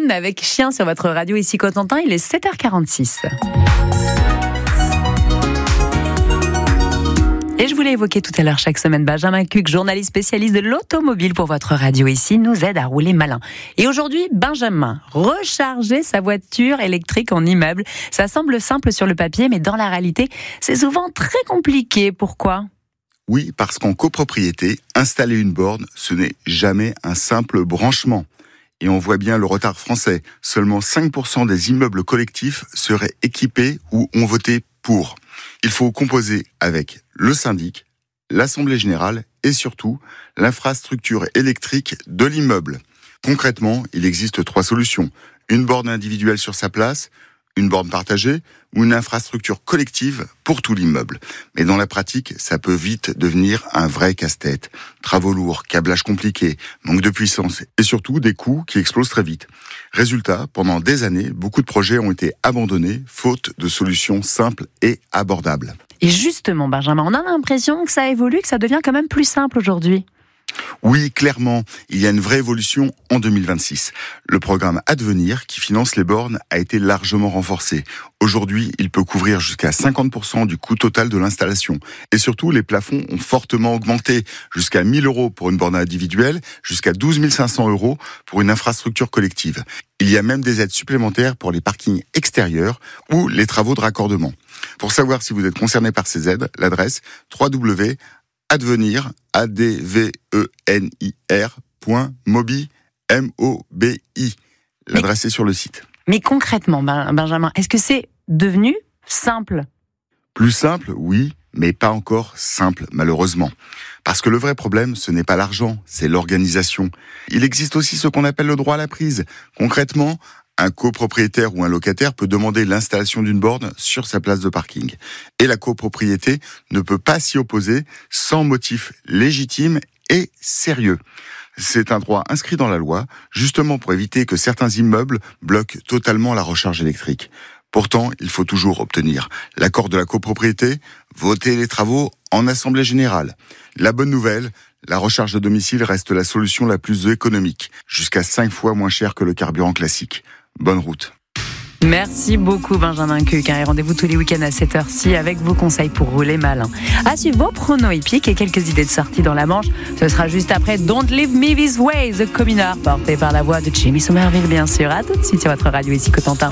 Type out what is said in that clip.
Stone avec Chien sur votre radio ici Cotentin. Il est 7h46. Et je voulais évoquer tout à l'heure chaque semaine Benjamin Cuc, journaliste spécialiste de l'automobile pour votre radio ici, nous aide à rouler malin. Et aujourd'hui, Benjamin, recharger sa voiture électrique en immeuble. Ça semble simple sur le papier, mais dans la réalité, c'est souvent très compliqué. Pourquoi ? Oui, parce qu'en copropriété, installer une borne, ce n'est jamais un simple branchement. Et on voit bien le retard français. Seulement 5% des immeubles collectifs seraient équipés ou ont voté pour. Il faut composer avec le syndic, l'assemblée générale et surtout l'infrastructure électrique de l'immeuble. Concrètement, il existe 3 solutions. Une borne individuelle sur sa place, une borne partagée ou une infrastructure collective pour tout l'immeuble. Mais dans la pratique, ça peut vite devenir un vrai casse-tête. Travaux lourds, câblage compliqué, manque de puissance et surtout des coûts qui explosent très vite. Résultat, pendant des années, beaucoup de projets ont été abandonnés faute de solutions simples et abordables. Et justement, Benjamin, on a l'impression que ça évolue, que ça devient quand même plus simple aujourd'hui. Oui, clairement, il y a une vraie évolution en 2026. Le programme Advenir, qui finance les bornes, a été largement renforcé. Aujourd'hui, il peut couvrir jusqu'à 50% du coût total de l'installation. Et surtout, les plafonds ont fortement augmenté, jusqu'à 1 000 € pour une borne individuelle, jusqu'à 12 500 € pour une infrastructure collective. Il y a même des aides supplémentaires pour les parkings extérieurs ou les travaux de raccordement. Pour savoir si vous êtes concerné par ces aides, l'adresse www.advenir, advenir.mobi, M-O-B-I. L'adresse est sur le site. Mais concrètement, Benjamin, est-ce que c'est devenu simple ? Plus simple, oui, mais pas encore simple, malheureusement. Parce que le vrai problème, ce n'est pas l'argent, c'est l'organisation. Il existe aussi ce qu'on appelle le droit à la prise. Concrètement, un copropriétaire ou un locataire peut demander l'installation d'une borne sur sa place de parking. Et la copropriété ne peut pas s'y opposer sans motif légitime et sérieux. C'est un droit inscrit dans la loi, justement pour éviter que certains immeubles bloquent totalement la recharge électrique. Pourtant, il faut toujours obtenir l'accord de la copropriété, voter les travaux en assemblée générale. La bonne nouvelle, la recharge à domicile reste la solution la plus économique, jusqu'à 5 fois moins cher que le carburant classique. Bonne route. Merci beaucoup Benjamin Cuc, et rendez-vous tous les week-ends à cette heure-ci avec vos conseils pour rouler malin. À suivre vos pronos hippiques et quelques idées de sortie dans la Manche. Ce sera juste après Don't Leave Me This Way, The Communard, porté par la voix de Jamie Somerville bien sûr. À tout de suite sur votre radio ici Cotentin.